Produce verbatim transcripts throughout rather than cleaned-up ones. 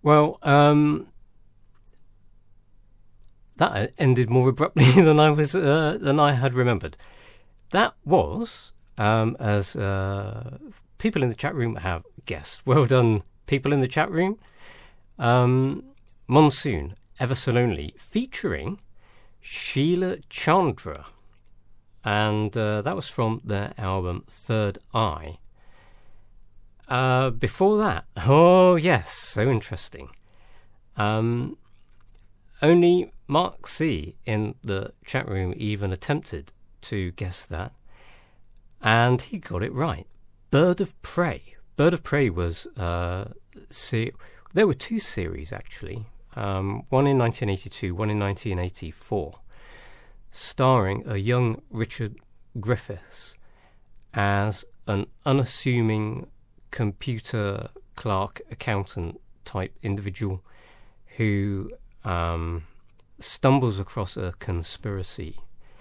Well, um, that ended more abruptly than I was uh, than I had remembered. That was, um, as uh, people in the chat room have guessed. Well done, people in the chat room. Um, Monsoon, Ever So Lonely, featuring Sheila Chandra. And uh, that was from their album Third Eye. Uh, before that, oh yes, so interesting. Um, only Mark C in the chat room even attempted to guess that, and he got it right. Bird of Prey. Bird of Prey was uh, se- there were two series actually, um, one in nineteen eighty-two, one in nineteen eighty-four, starring a young Richard Griffiths as an unassuming computer clerk accountant type individual who um, stumbles across a conspiracy,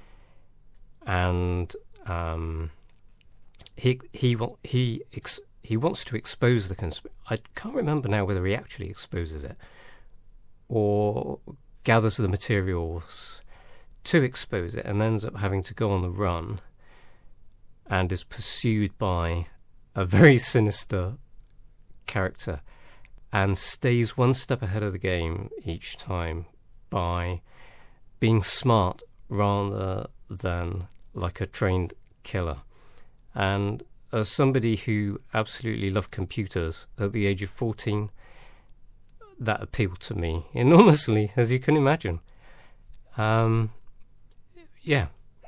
and um, he he he ex- he wants to expose the conspiracy. I can't remember now whether he actually exposes it or gathers the materials to expose it, and ends up having to go on the run and is pursued by a very sinister character, and stays one step ahead of the game each time by being smart rather than like a trained killer. And as somebody who absolutely loved computers at the age of fourteen, that appealed to me enormously, as you can imagine. Um, yeah.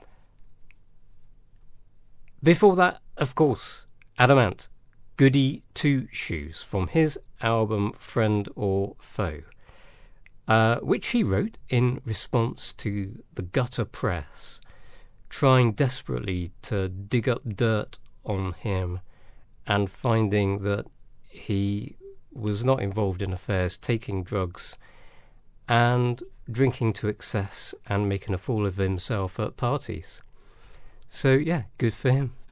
Before that, of course, Adamant, Goody Two Shoes, from his album Friend or Foe, uh, which he wrote in response to the gutter press trying desperately to dig up dirt on him and finding that he was not involved in affairs, taking drugs and drinking to excess and making a fool of himself at parties. So yeah, good for him.